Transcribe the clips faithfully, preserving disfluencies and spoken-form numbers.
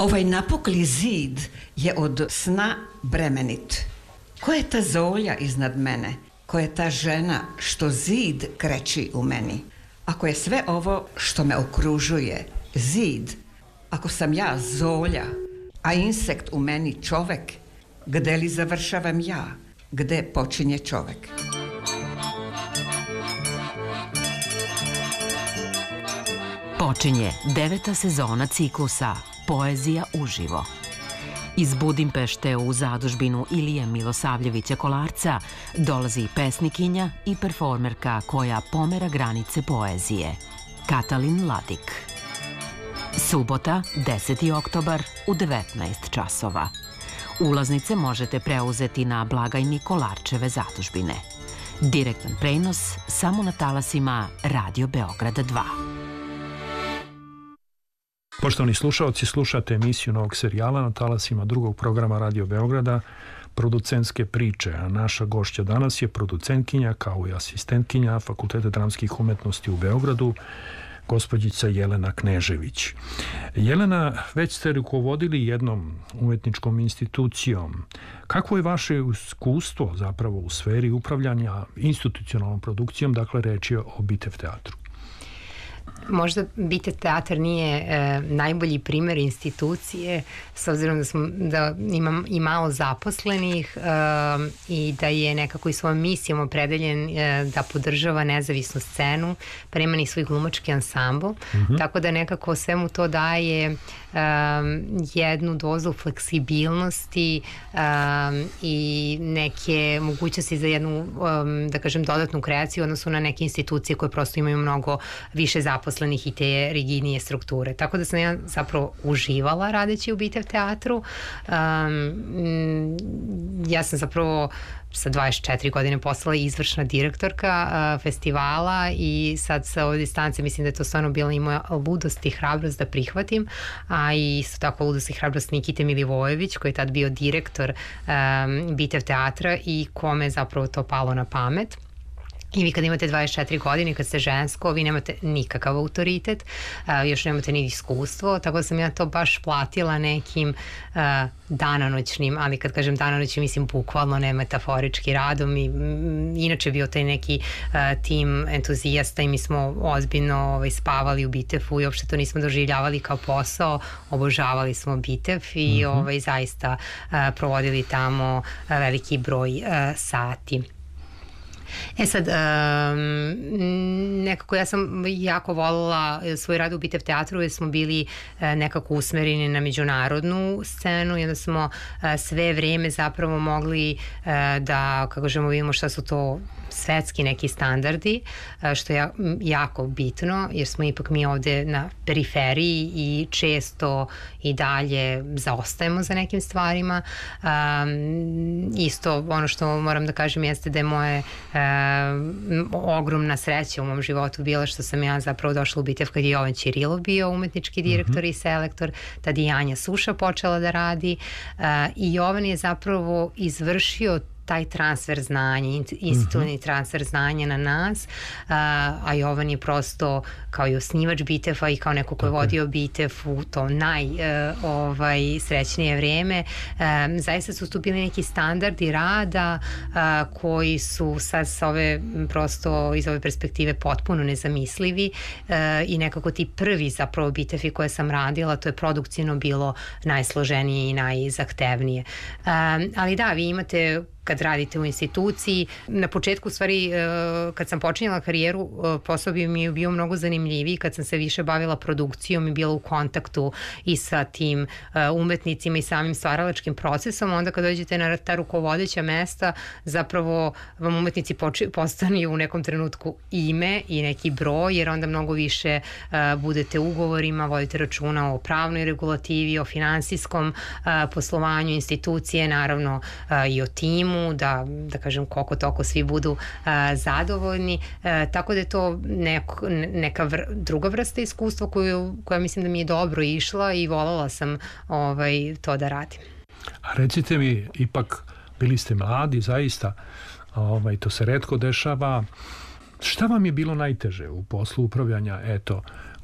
Ovaj napukli zid je od sna bremenit. Ko je ta zolja iznad mene? Ko je ta žena što zid kreći u meni? Ako je sve ovo što me okružuje zid, ako sam ja zolja, a insekt u meni čovek, gde li završavam ja? Gde počinje čovek? Počinje deveta sezona ciklusa Poezija uživo. Iz Budimpešte u zadužbinu Ilije Milosavljevića Kolarca dolazi pesnikinja i performerka koja pomera granice poezije, Katalin Ladik. Subota, deseti oktobar u devetnaest časova. Ulaznice možete preuzeti na blagajni Kolarčeve zadužbine. Direktan prenos samo na talasima Radio Beograda dva. Poštovani slušaoci, slušate emisiju novog serijala na talasima drugog programa Radio Beograda, Producentske priče, a naša gošća danas je producentkinja kao i asistentkinja Fakulteta dramskih umetnosti u Beogradu, gospođica Jelena Knežević. Jelena, već ste rukovodili jednom umetničkom institucijom. Kakvo je vaše iskustvo zapravo u sferi upravljanja institucionalnom produkcijom, dakle reč je o Bitev teatru? Možda Bitev teatar nije e, najbolji primer institucije, s obzirom da, smo, da imam i malo zaposlenih e, i da je nekako i svojom misijom opredeljen e, da podržava nezavisnu scenu, pa nema ni svoj glumački ansambl, mm-hmm. tako da nekako svemu to daje um, jednu dozu fleksibilnosti um, i neke mogućnosti za jednu, um, da kažem, dodatnu kreaciju odnosno na neke institucije koje prosto imaju mnogo više zaposlenih i te rigidnije strukture. Tako da sam ja zapravo uživala radeći u Bitev teatru. Um, ja sam zapravo sa dvadeset četiri godine postala izvršna direktorka uh, festivala i sad sa ove distance mislim da je to stvarno bila i moja ludost i hrabrost da prihvatim, a i isto tako ludost i hrabrost Nikite Milivojević koji je tad bio direktor um, Bitev teatra i kome je zapravo to palo na pamet. I vi kad imate dvadeset četiri godine, kad ste žensko, vi nemate nikakav autoritet, uh, još nemate ni iskustvo, tako da sam ja to baš platila nekim uh, dananoćnim, ali kad kažem dananoćnim, mislim bukvalno, ne metaforički radom i m, inače bio taj neki uh, tim entuzijasta i mi smo ozbiljno ovaj, spavali u Bitefu i uopšte to nismo doživljavali kao posao, obožavali smo Bitev i mm-hmm. ovaj, zaista uh, provodili tamo uh, veliki broj uh, sati. E sad, um, nekako ja sam jako voljela svoj rad u Bitev teatru jer smo bili uh, nekako usmereni na međunarodnu scenu i onda smo uh, sve vreme zapravo mogli uh, da, kako žemo, vidimo šta su to svetski neki standardi, uh, što je jako bitno jer smo ipak mi ovde na periferiji i često i dalje zaostajemo za nekim stvarima. Um, isto ono što moram da kažem jeste da je moje uh, ogromna sreća u mom životu bila što sam ja zapravo došla u Bitev kad je Jovan Ćirilov bio umetnički direktor mm-hmm. i selektor, tad i Anja Suša počela da radi uh, i Jovan je zapravo izvršio taj transfer znanja, institucionalni mm-hmm. transfer znanja na nas, a, a Jovan je prosto kao i osnivač Biteva i kao neko ko je vodio Bitev u to naj e, ovaj, srećnije vreme. E, zaista su tu bili neki standardi rada a, koji su sad sa ove prosto iz ove perspektive potpuno nezamislivi e, i nekako ti prvi zapravo Bitevi koje sam radila, to je produkcijno bilo najsloženije i najzahtevnije. E, ali da, vi imate kad radite u instituciji. Na početku, u stvari, kad sam počinjala karijeru, posao bi mi bio mnogo zanimljiviji kad sam se više bavila produkcijom i bila u kontaktu i sa tim umetnicima i samim stvaralačkim procesom. Onda kad dođete na ta rukovodeća mesta, zapravo vam umetnici postanu u nekom trenutku ime i neki broj, jer onda mnogo više budete u ugovorima, vodite računa o pravnoj regulativi, o finansijskom poslovanju institucije, naravno i o timu, da, da kažem koliko toliko svi budu a, zadovoljni, a, tako da je to neko, neka vr, druga vrsta iskustva koju, koja mislim da mi je dobro išla i voljela sam ovaj, to da radim. A recite mi, ipak bili ste mladi, zaista, ovaj, to se retko dešava. Šta vam je bilo najteže u poslu upravljanja, eto,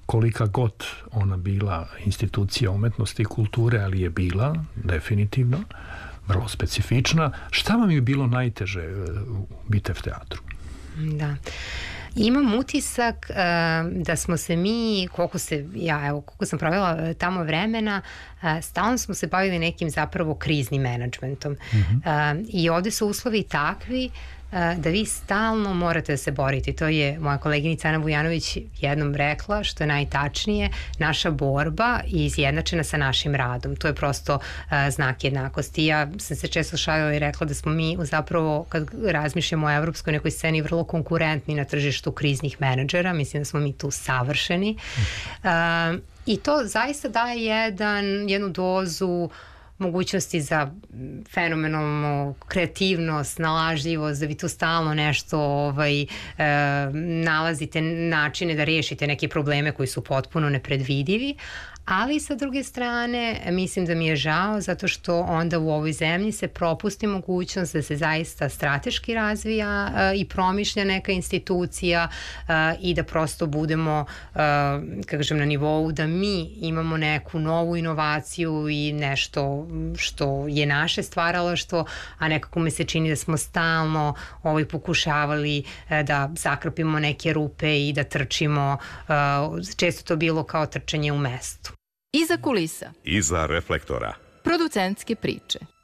kolika god ona bila institucija umetnosti i kulture, ali je bila, definitivno, vrlo specifična. Šta vam je bilo najteže u Bitev teatru? Da. Imam utisak uh, da smo se mi, koliko se, ja evo, koliko sam provela tamo vremena, uh, stalno smo se bavili nekim zapravo kriznim menadžmentom. Mm-hmm. Uh, I ovde su uslovi takvi da vi stalno morate da se borite. To je moja koleginica Ana Vujanović jednom rekla, što je najtačnije, naša borba je izjednačena sa našim radom. To je prosto uh, znak jednakosti. Ja sam se često šalila i rekla da smo mi zapravo, kad razmišljamo o evropskoj nekoj sceni, vrlo konkurentni na tržištu kriznih menadžera. Mislim da smo mi tu savršeni. Uh, I to zaista daje jedan, jednu dozu mogućnosti za fenomenalnu kreativnost, nalažljivost, da vi tu stalno nešto ovaj, e, nalazite načine da rešite neke probleme koji su potpuno nepredvidivi, ali sa druge strane mislim da mi je žao zato što onda u ovoj zemlji se propusti mogućnost da se zaista strateški razvija uh, i promišlja neka institucija uh, i da prosto budemo uh, kako kažem, na nivou da mi imamo neku novu inovaciju i nešto što je naše stvaralaštvo, a nekako mi se čini da smo stalno ovaj, pokušavali uh, da zakrpimo neke rupe i da trčimo, uh, često to bilo kao trčanje u mestu. Iza kulisa. Iza reflektora. Producentske priče.